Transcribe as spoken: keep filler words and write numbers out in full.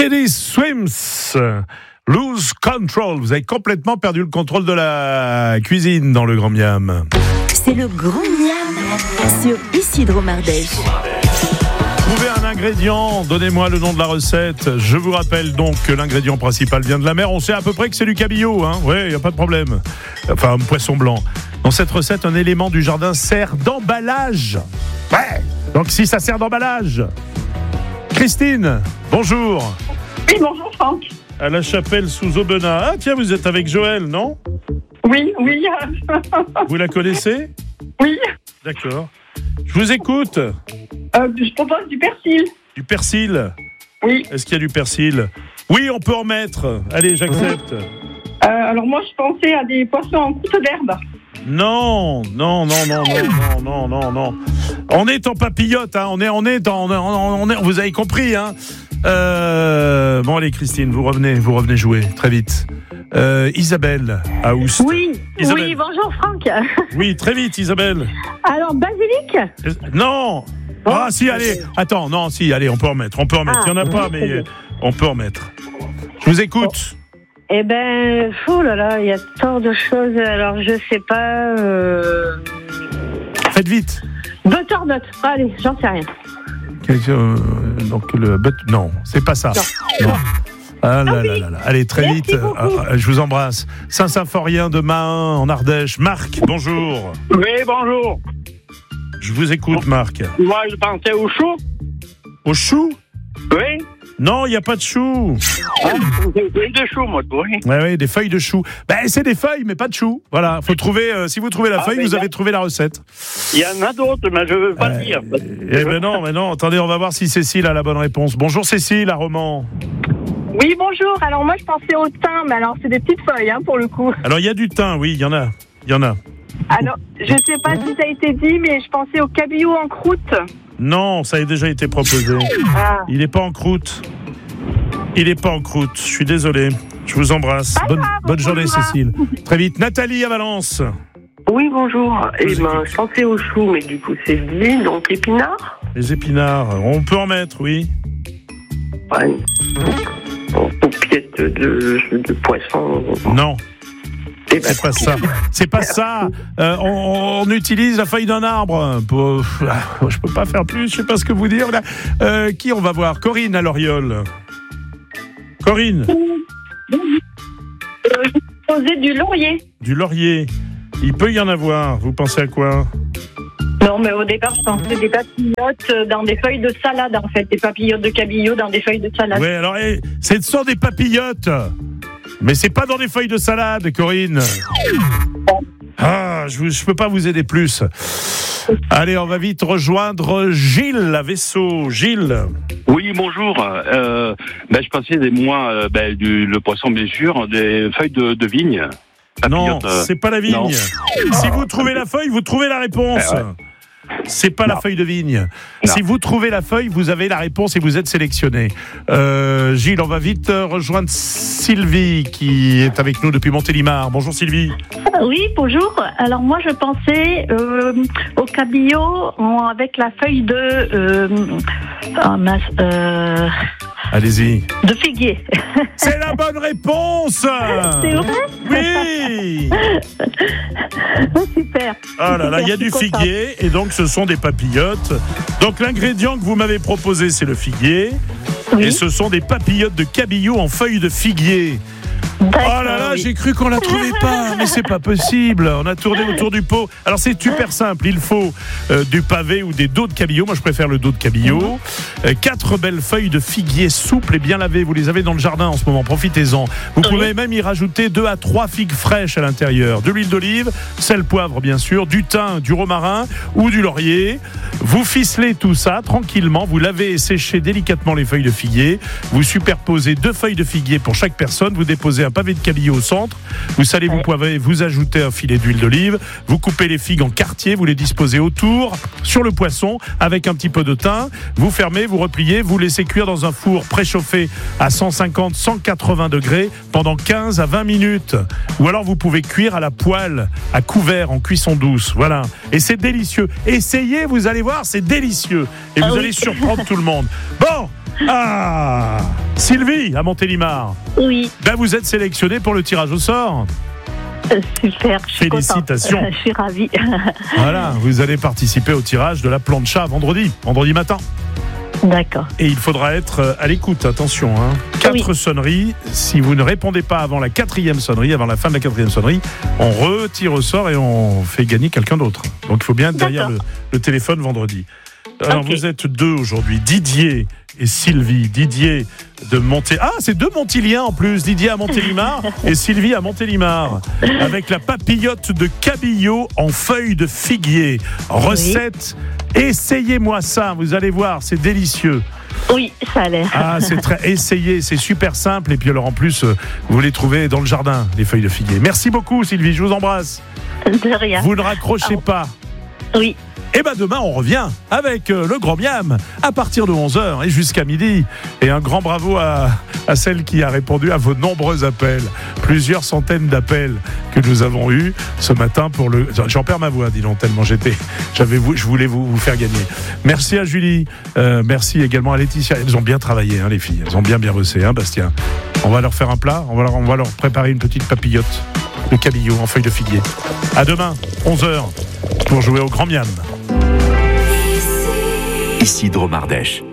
Teddy Swims, Lose Control. Vous avez complètement perdu le contrôle de la cuisine dans le Grand Miam. C'est le Grand Miam sur Isidro Mardèche. Trouvez un ingrédient, donnez-moi le nom de la recette. Je vous rappelle donc que l'ingrédient principal vient de la mer. On sait à peu près que c'est du cabillaud, hein. Oui, il n'y a pas de problème. Enfin, un poisson blanc. Dans cette recette, un élément du jardin sert d'emballage. Ouais. Donc si ça sert d'emballage. Christine, bonjour. Oui, bonjour Franck. À la Chapelle sous Aubenas. Ah tiens, vous êtes avec Joël, non ? Oui, oui. Vous la connaissez ? Oui. D'accord. Je vous écoute. Euh, je propose du persil. Du persil ? Oui. Est-ce qu'il y a du persil ? Oui, on peut en mettre. Allez, j'accepte. Euh, alors moi, je pensais à des poissons en croûte d'herbe. Non, non, non, non, non, non, non, non. On est en papillote, hein. On est, on est dans, on est, on est, vous avez compris, hein. Euh, bon, allez, Christine, vous revenez, vous revenez jouer très vite. Euh, Isabelle, à Oust. Oui, Isabelle. oui, bonjour Franck. Oui, très vite, Isabelle. Alors, basilic ? Non. Oh, Ah, si, allez. Attends, non, si, allez, on peut en mettre, on peut en mettre. Ah, Il y en a pas, mais on peut en mettre. Je vous écoute. Eh ben, oh là là, il y a tant de choses. Alors, je sais pas. Euh... Faites vite. Butternut. Allez, j'en sais rien. Euh, donc le but, non, c'est pas ça. Non. Non. Ah là Ah oui. là là là. Allez, très Merci vite. beaucoup. Ah, ah, je vous embrasse. Saint-Symphorien de Mahun en Ardèche. Marc, bonjour. Oui, bonjour. Je vous écoute, Marc. Moi, je pensais au chou. Au chou ? Oui. Non, il n'y a pas de chou. Hein? J'ai de chou, moi, oui. Oui, oui, des feuilles de chou. Ben, c'est des feuilles, mais pas de chou. Voilà, faut trouver. Euh, si vous trouvez la Ah, feuille, mais vous là- avez trouvé la recette. Il y en a d'autres, mais je ne veux pas Euh, le dire. Eh ben non, mais non. Attendez, on va voir si Cécile a la bonne réponse. Bonjour Cécile, à Romans. Oui, bonjour. Alors moi, je pensais au thym, mais alors c'est des petites feuilles, hein, pour le coup. Alors il y a du thym, oui, il y en a, il y en a. Alors, je sais pas si ça a été dit, mais je pensais au cabillaud en croûte. Non, ça a déjà été proposé. Ah. Il n'est pas en croûte. Il n'est pas en croûte. Je suis désolé. Je vous embrasse. Pas Bonne, grave, bonne journée, bonjour. Cécile. Très vite. Nathalie à Valence. Oui, bonjour. Eh Vous ben, écoute. je pensais au chou, mais du coup, c'est dit. Donc, épinards. Les épinards. On peut en mettre, oui. Ouais. Bon, paupiètes de, de poisson. Non, Eh ben, c'est pas ça. C'est pas ça. Euh, on, on utilise la feuille d'un arbre. Pour... Je peux pas faire plus. Je sais pas ce que vous dire. Là. Euh, qui on va voir ? Corinne à Loriol. Corinne. Euh, je posais du laurier. Du laurier. Il peut y en avoir. Vous pensez à quoi ? Non, mais au départ, je pensais des papillotes dans des feuilles de salade, en fait. Des papillotes de cabillaud dans des feuilles de salade. Ouais, alors, eh, c'est sur des papillotes. Mais c'est pas dans des feuilles de salade, Corinne. Ah, je, je peux pas vous aider plus. Allez, on va vite rejoindre Gilles à Vaisseau. Gilles. Oui, bonjour. Euh, ben, je pensais des moi, euh, ben, du, le poisson, bien sûr, des feuilles de, de vigne. Non, Papillote, euh, c'est pas la vigne. non. Si vous trouvez la feuille, vous trouvez la réponse. Eh ouais. C'est pas la Non. feuille de vigne. Non. Si vous trouvez la feuille, vous avez la réponse et vous êtes sélectionné. Euh, Gilles, on va vite euh, rejoindre Sylvie qui est avec nous depuis Montélimar. Bonjour Sylvie. Oui, bonjour. Alors, moi, je pensais euh, au cabillaud en- avec la feuille de. Euh, ah, mince, euh, Allez-y. de figuier. C'est la bonne réponse. C'est vrai ? Oui. Super. Oh là là, il y a Super, du je suis contente. figuier et donc ce sont des papillotes. Donc l'ingrédient que vous m'avez proposé, c'est le figuier. Oui. Et ce sont des papillotes de cabillaud en feuilles de figuier. Oh D'accord, là là, oui. j'ai cru qu'on la trouvait pas, mais c'est pas possible. On a tourné autour du pot. Alors c'est super simple, il faut euh, du pavé ou des dos de cabillaud. Moi je préfère le dos de cabillaud. Euh, quatre belles feuilles de figuier souples et bien lavées. Vous les avez dans le jardin en ce moment, profitez-en. Vous pouvez même y rajouter deux à trois figues fraîches à l'intérieur. De l'huile d'olive, sel, poivre bien sûr, du thym, du romarin ou du laurier. Vous ficelez tout ça tranquillement. Vous lavez et séchez délicatement les feuilles de figuier. Vous superposez deux feuilles de figuier pour chaque personne. Vous déposez un pavé de cabillaud au centre. Vous salez, vous poivrez, vous ajoutez un filet d'huile d'olive. Vous coupez les figues en quartiers. Vous les disposez autour sur le poisson avec un petit peu de thym. Vous fermez, vous repliez, vous laissez cuire dans un four préchauffé à cent cinquante à cent quatre-vingts degrés pendant quinze à vingt minutes. Ou alors vous pouvez cuire à la poêle, à couvert, en cuisson douce. Voilà. Et c'est délicieux. Essayez, vous allez voir, c'est délicieux. Et vous Ah oui. allez surprendre tout le monde. Bon. Ah, Sylvie, à Montélimar. Oui, Ben, vous êtes sélectionnée pour le tirage au sort. euh, super. Je suis Félicitations. contente. Je suis ravie. Voilà, vous allez participer au tirage de la plancha vendredi, vendredi matin. D'accord. Et il faudra être euh, à l'écoute, attention. Hein. Quatre Oui. sonneries. Si vous ne répondez pas avant la quatrième sonnerie, avant la fin de la quatrième sonnerie, on retire au sort et on fait gagner quelqu'un d'autre. Donc il faut bien être derrière le, le téléphone vendredi. Alors Ok. vous êtes deux aujourd'hui, Didier et Sylvie. Didier de Monté... Ah, c'est deux Montiliens en plus. Didier à Montélimar et Sylvie à Montélimar. Avec la papillote de cabillaud en feuilles de figuier. Recette, essayez-moi ça, vous allez voir, c'est délicieux. Oui, ça a l'air. Ah, c'est très... Essayez, c'est super simple. Et puis alors en plus, euh, vous les trouvez dans le jardin, les feuilles de figuier. Merci beaucoup Sylvie, je vous embrasse. De rien. Vous ne raccrochez pas. Oui. Et ben demain on revient avec euh, le Grand Miam à partir de onze heures et jusqu'à midi. Et un grand bravo à, à celle qui a répondu à vos nombreux appels. Plusieurs centaines d'appels que nous avons eus ce matin pour le... J'en perds ma voix, dis donc, tellement j'étais... J'avais, je voulais vous, vous faire gagner. Merci à Julie, euh, merci également à Laetitia. Elles ont bien travaillé, hein, les filles. Elles ont bien bien bossé, hein, Bastien. On va leur faire un plat, on va leur, on va leur préparer une petite papillote de cabillaud en feuilles de figuier. À demain, onze heures, pour jouer au Grand Miam. Ici Dromardèche.